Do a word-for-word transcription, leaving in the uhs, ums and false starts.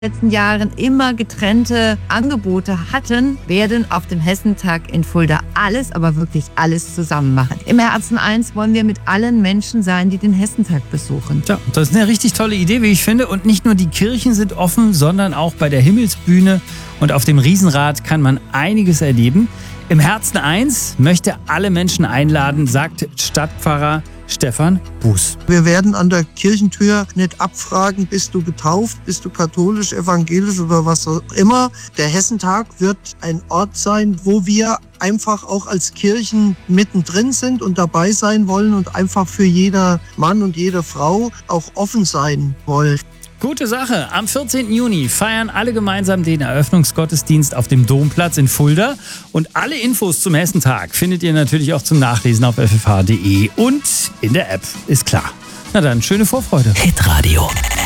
letzten Jahren immer getrennte Angebote hatten, werden auf dem Hessentag in Fulda alles, aber wirklich alles zusammen machen. Im Herzen eins wollen wir mit allen Menschen sein, die den Hessentag besuchen. Ja, das ist eine richtig tolle Idee, wie ich finde. Und nicht nur die Kirchen sind offen, sondern auch bei der Himmelsbühne und auf dem Riesenrad kann man einiges erleben. Im Herzen eins möchte alle Menschen einladen, sagt Stadtpfarrer Stefan Buß. Wir werden an der Kirchentür nicht abfragen, bist du getauft, bist du katholisch, evangelisch oder was auch immer. Der Hessentag wird ein Ort sein, wo wir einfach auch als Kirchen mittendrin sind und dabei sein wollen und einfach für jeder Mann und jede Frau auch offen sein wollen. Gute Sache. Am vierzehnten Juni feiern alle gemeinsam den Eröffnungsgottesdienst auf dem Domplatz in Fulda. Und alle Infos zum Hessentag findet ihr natürlich auch zum Nachlesen auf f f h punkt d e und in der App, ist klar. Na dann, schöne Vorfreude. Hitradio